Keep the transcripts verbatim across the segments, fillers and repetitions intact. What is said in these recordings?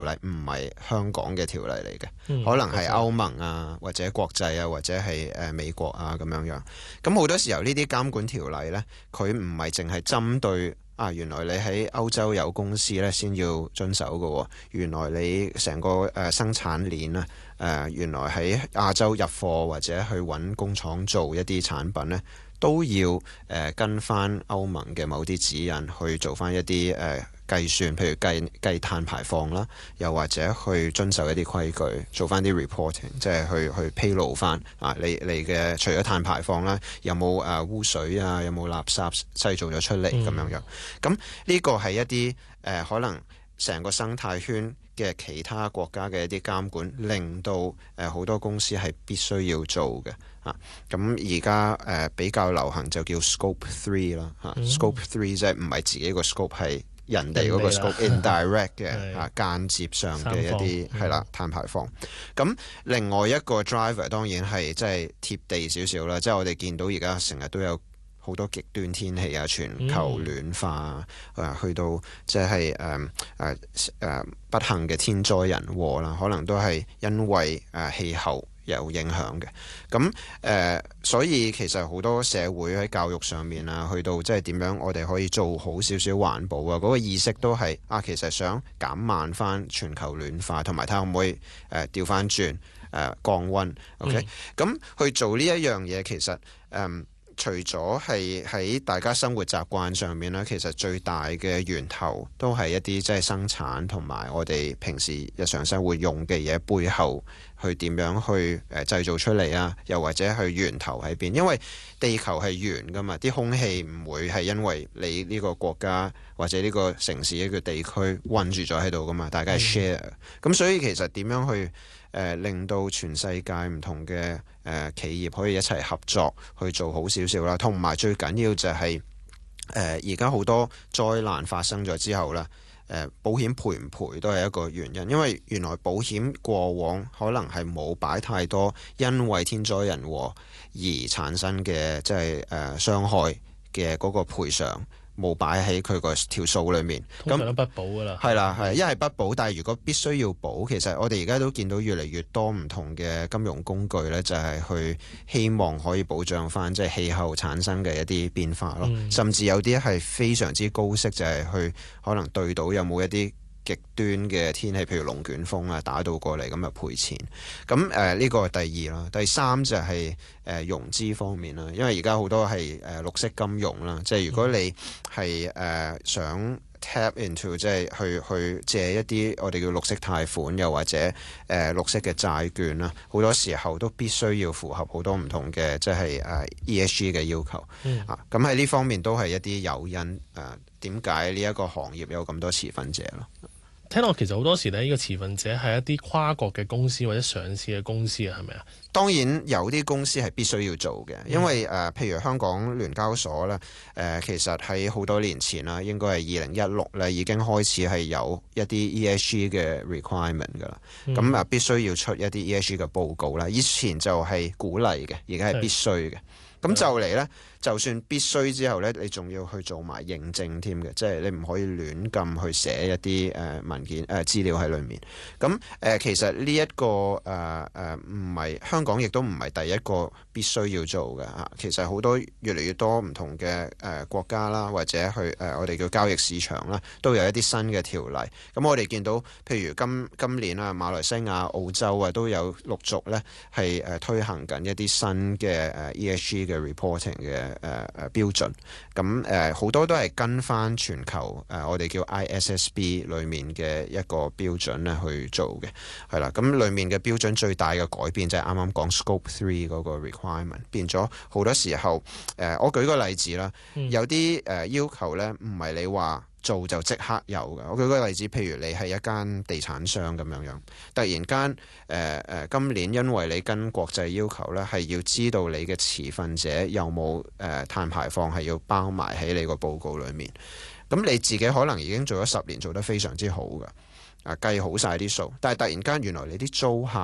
例唔係香港嘅條例嚟嘅， 嗯、 可能係歐盟啊，或者國際啊，或者係誒美國啊咁樣樣。咁好多時候呢啲監管條例呢，佢唔係淨係針對啊，原來你喺歐洲有公司呢先要遵守嘅，原來你成個誒生產鏈啊，誒原來喺亞洲入貨或者去揾工廠做一啲產品呢，都要誒、呃、跟翻歐盟嘅某啲指引去做翻一啲誒、呃、計算，譬如計計碳排放啦，又或者去遵守一啲規矩，做翻啲 reporting，即係去去披露翻啊，你你嘅除咗碳排放啦，有冇誒、呃、污水啊，有冇垃圾製造咗出嚟咁樣樣。咁呢個係一啲誒、呃、可能成個生態圈嘅其他國家嘅一啲監管，令到誒好、呃、多公司係必須要做嘅。啊，咁而家誒比較流行就叫 Scope Three 啦，嚇、嗯、Scope Three 即係唔係自己個 scope，係人哋嗰個 scope，indirect 嘅啊間接上嘅一啲係啦碳排放。咁另外一個 driver 當然係即係貼地少少啦，即係我哋見到而家成日都有好多極端天氣啊，全球暖化、嗯、啊，去到即係誒誒誒不幸嘅天災人禍啦，可能都係因為誒、呃、氣候有影響嘅。咁誒、呃，所以其實好多社會喺教育上面啊，去到即係點樣我哋可以做好少少環保啊，嗰、那個意識都係啊，其實想減慢翻全球暖化，同埋睇下可唔可以誒調翻轉誒降溫。OK，咁、嗯、去做呢一樣嘢，其實誒。呃除咗係喺大家生活習慣上面咧，其實最大嘅源頭都係一啲即係生產同埋我哋平時日常生活用嘅嘢背後去點樣去誒製造出嚟啊？又或者去源頭喺邊？因為地球係圓噶嘛，啲空氣唔會係因為你呢個國家或者呢個城市一個地區困住咗喺度噶嘛，大家係 share。咁、嗯、所以其實點樣去誒、呃、令到全世界唔同嘅誒、呃、企業可以一齊合作去做好少少啦，同埋最緊要就係誒而家好多災難發生咗之後啦，誒、呃、保險賠唔賠都係一個原因，因為原來保險過往可能係冇擺太多因為天災人禍而產生嘅即係誒傷害嘅嗰個賠償。冇擺喺佢個條數裏面， 通常都不保噶啦。 係啦，係一係不保，但係如果必須要保，其實我哋而家都見到越嚟越多唔同嘅金融工具呢，就係去希望可以保障翻即係氣候產生嘅一啲變化咯。嗯、甚至有啲係非常之高息，就係去可能對到有冇一啲極端嘅天氣，譬如龍捲風啊打到過嚟咁就賠錢。咁誒呢個係第二啦，第三就係、是、誒、呃、融資方面啦，因為而家好多係誒、呃、綠色金融啦，即係如果你係誒、呃、想 tap into 即係去去借一啲我哋叫綠色貸款，又或者誒、呃、綠色嘅債券啦，好多時候都必須要符合好多唔同嘅即係誒 E S G 嘅要求。嗯、啊，咁喺呢方面都係一啲誘因誒，點解呢一個行業有咁多持份者咯？ 聽落其實好多時咧，呢個持份者係一啲跨國嘅公司或者上市嘅公司啊，係咪啊？ 當然有啲公司係必須要做嘅，因為誒、呃，譬如香港聯交所咧，誒、呃，其實喺好多年前啦，應該係二零一六咧，已經開始係有一啲 E S G 嘅 requirement 噶啦。咁啊、嗯，必須要出一啲 E S G 嘅報告啦。以前就係鼓勵嘅，而家係必須嘅。咁是就嚟咧，就算必須之後咧，你仲要去做埋認證添嘅，即係你唔可以亂咁去寫一啲誒、呃、文件誒、呃、資料喺裏面。咁誒、呃，其實呢、這、一個誒誒唔係香港，亦都唔係第一個必須要做嘅嚇。其實好多越嚟越多唔同嘅誒、呃、國家啦，或者去誒、呃、我哋叫交易市場啦，都有一啲新嘅條例。咁我哋見到，譬如今今年啊，馬來西亞、澳洲啊，都有陸續咧係誒推行緊一啲新嘅誒 E S G 嘅 reporting 嘅誒誒標準。咁誒好多都係跟翻全球誒、呃、我哋叫 I S S B 裡面嘅一個標準咧去做嘅，係啦。咁裡面嘅標準最大嘅改變就係啱啱講 Scope Three 嗰個 requirement 變咗好多時候誒、呃。我舉個例子啦，嗯、有啲誒、呃、要求咧唔係你話做就即刻有嘅。我舉個例子，譬如你係一間地產商咁樣樣，突然間誒誒、呃呃、今年因為你跟國際要求咧，係要知道你嘅持份者有冇誒、呃、碳排放係要包埋喺你個報告裡面。咁你自己可能已經做咗十年，做得非常之好嘅，啊計好晒啲數，但係突然間原來你啲租客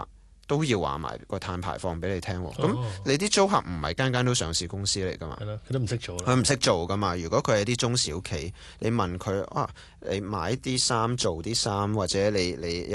都要話埋個碳排放俾你聽喎。咁、 哦、 你啲租客唔係間間都上市公司嚟㗎嘛？ 係啦，佢都唔識做啦。 佢唔識做㗎嘛？如果佢係啲中小企，你問佢啊，你買啲衫做啲衫，或者你你